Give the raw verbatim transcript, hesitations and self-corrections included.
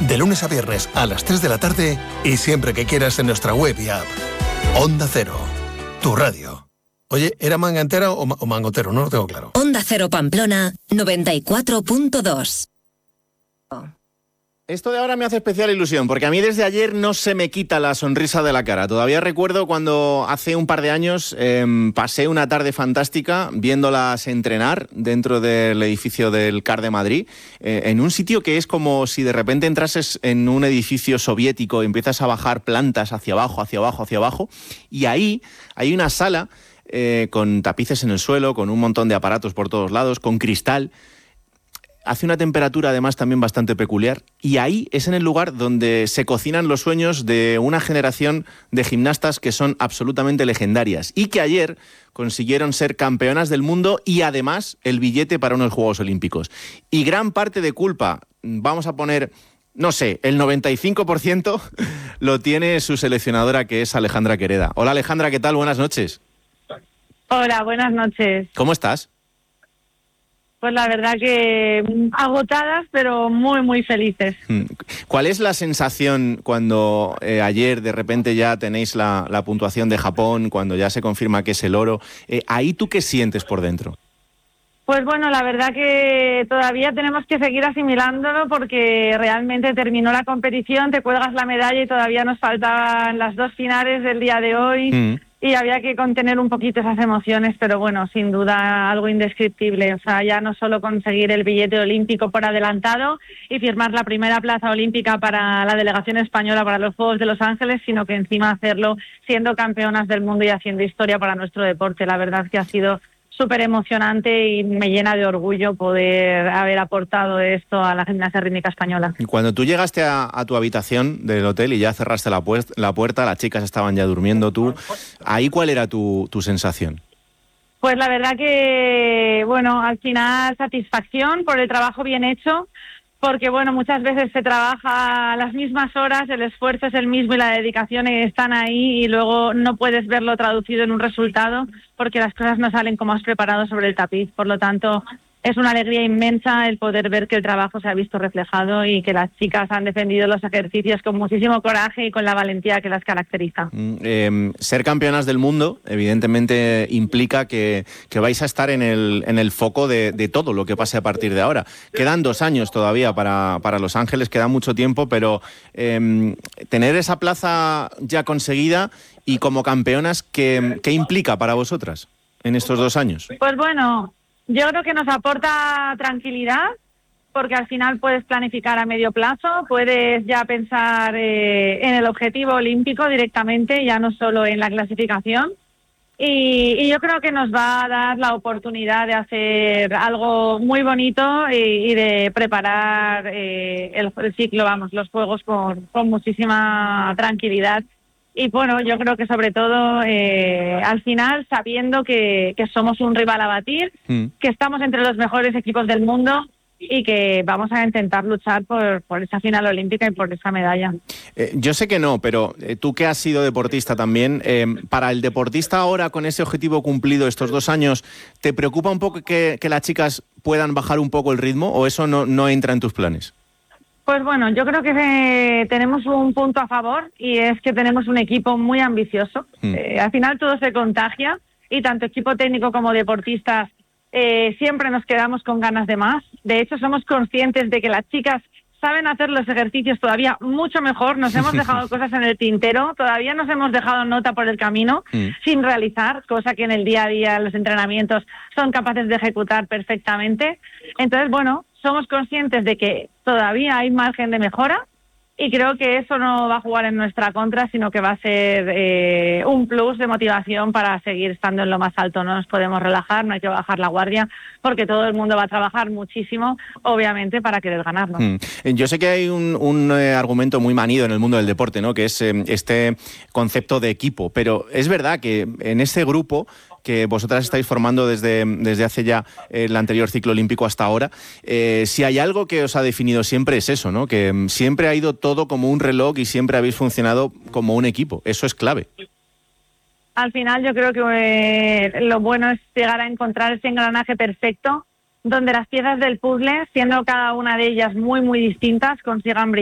De lunes a viernes a las tres de la tarde y siempre que quieras en nuestra web y app. Onda Cero, tu radio. Oye, ¿era manga entera o, ma- o mangotero? No lo tengo claro. Onda Cero Pamplona, noventa y cuatro punto dos. Esto de ahora me hace especial ilusión, porque a mí desde ayer no se me quita la sonrisa de la cara. Todavía recuerdo cuando hace un par de años eh, pasé una tarde fantástica viéndolas entrenar dentro del edificio del C A R de Madrid, eh, en un sitio que es como si de repente entrases en un edificio soviético y empiezas a bajar plantas hacia abajo, hacia abajo, hacia abajo, y ahí hay una sala eh, con tapices en el suelo, con un montón de aparatos por todos lados, con cristal. Hace una temperatura además también bastante peculiar y ahí es en el lugar donde se cocinan los sueños de una generación de gimnastas que son absolutamente legendarias y que ayer consiguieron ser campeonas del mundo y además el billete para unos Juegos Olímpicos. Y gran parte de culpa, vamos a poner, no sé, el noventa y cinco por ciento lo tiene su seleccionadora, que es Alejandra Quereda. Hola Alejandra, ¿qué tal? Buenas noches. Hola, buenas noches. ¿Cómo estás? Pues la verdad que agotadas, pero muy, muy felices. ¿Cuál es la sensación cuando eh, ayer de repente ya tenéis la, la puntuación de Japón, cuando ya se confirma que es el oro? Eh, ¿Ahí tú qué sientes por dentro? Pues bueno, la verdad que todavía tenemos que seguir asimilándolo porque realmente terminó la competición, te cuelgas la medalla y todavía nos faltaban las dos finales del día de hoy. Mm. Y había que contener un poquito esas emociones, pero bueno, sin duda algo indescriptible. O sea, ya no solo conseguir el billete olímpico por adelantado y firmar la primera plaza olímpica para la delegación española para los Juegos de Los Ángeles, sino que encima hacerlo siendo campeonas del mundo y haciendo historia para nuestro deporte. La verdad que ha sido súper emocionante y me llena de orgullo poder haber aportado esto a la gimnasia rítmica española. Y cuando tú llegaste a, a tu habitación del hotel y ya cerraste la, pu- la puerta, las chicas estaban ya durmiendo, tú, ¿ahí cuál era tu, tu sensación? Pues la verdad que, bueno, al final satisfacción por el trabajo bien hecho, porque bueno, muchas veces se trabaja las mismas horas, el esfuerzo es el mismo y la dedicación están ahí y luego no puedes verlo traducido en un resultado porque las cosas no salen como has preparado sobre el tapiz. Por lo tanto, es una alegría inmensa el poder ver que el trabajo se ha visto reflejado y que las chicas han defendido los ejercicios con muchísimo coraje y con la valentía que las caracteriza. Mm, eh, ser campeonas del mundo, evidentemente, implica que, que vais a estar en el, en el foco de, de todo lo que pase a partir de ahora. Quedan dos años todavía para, para Los Ángeles, queda mucho tiempo, pero eh, tener esa plaza ya conseguida y como campeonas, ¿qué, qué implica para vosotras en estos dos años? Pues bueno, yo creo que nos aporta tranquilidad, porque al final puedes planificar a medio plazo, puedes ya pensar eh, en el objetivo olímpico directamente, ya no solo en la clasificación. Y, y yo creo que nos va a dar la oportunidad de hacer algo muy bonito y, y de preparar eh, el, el ciclo, vamos, los juegos con, con muchísima tranquilidad. Y bueno, yo creo que sobre todo eh, al final sabiendo que, que somos un rival a batir, mm. que estamos entre los mejores equipos del mundo y que vamos a intentar luchar por, por esa final olímpica y por esa medalla. Eh, yo sé que no, pero eh, tú que has sido deportista también, eh, para el deportista ahora con ese objetivo cumplido estos dos años, ¿te preocupa un poco que, que las chicas puedan bajar un poco el ritmo o eso no, no entra en tus planes? Pues bueno, yo creo que eh, tenemos un punto a favor y es que tenemos un equipo muy ambicioso. Mm. Eh, al final todo se contagia y tanto equipo técnico como deportistas eh, siempre nos quedamos con ganas de más. De hecho, somos conscientes de que las chicas saben hacer los ejercicios todavía mucho mejor. Nos hemos dejado cosas en el tintero, todavía nos hemos dejado nota por el camino mm. sin realizar, cosa que en el día a día los entrenamientos son capaces de ejecutar perfectamente. Entonces, bueno, somos conscientes de que todavía hay margen de mejora y creo que eso no va a jugar en nuestra contra, sino que va a ser eh, un plus de motivación para seguir estando en lo más alto. No nos podemos relajar, no hay que bajar la guardia, porque todo el mundo va a trabajar muchísimo, obviamente, para querer ganarlo. Mm. Yo sé que hay un, un eh, argumento muy manido en el mundo del deporte, ¿no? Que es eh, este concepto de equipo, pero es verdad que en ese grupo que vosotras estáis formando desde, desde hace ya el anterior ciclo olímpico hasta ahora, eh, si hay algo que os ha definido siempre es eso, ¿no? Que siempre ha ido todo como un reloj y siempre habéis funcionado como un equipo. Eso es clave. Al final yo creo que eh, lo bueno es llegar a encontrar ese engranaje perfecto donde las piezas del puzzle, siendo cada una de ellas muy, muy distintas, consigan brillar.